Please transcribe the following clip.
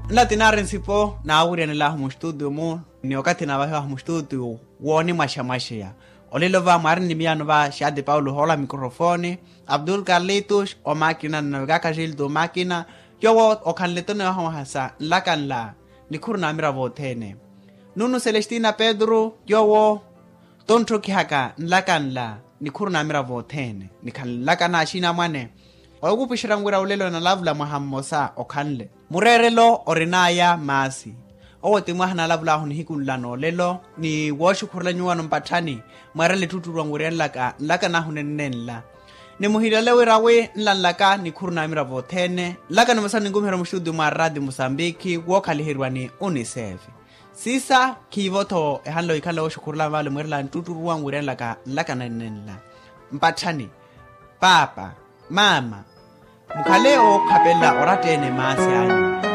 nla tinarin sipo na awurian la mu studio mo ni wakati na wa mu studio woni mashamasha olelo va marini miano va Shadi Paulo hola microphone Abdul Carlitos o makina na gaka jildo makina yo o kan letone ho hasa lakan la ni kurna mira votene Nunu Celestina Pedro yo tontro kihaka lakan la ni kurna mira votene ni kan lakana shina mwane Ogupishirangwira ulelo na lavula mahammosa okanle. Murerelo orinaya masi. Owote mwahana lavula honi hikulano lelo ni washu kurla nyuwano mpatani. Marele tuturwa ngwire laka na hunenenla. Ni muhilalewe rawe nlanlaka ni kurna amira votene. Laka na masani ngumhera mshudu maradi Mosambiki wokalihirwa ni UNICEF. Sisa kivoto ehanlo ikala washu kurla vale mwirela tuturwa ngwire laka na nenenla. Mpatani. Papa. Mama, mukhaleo kapela oratene masi anyu.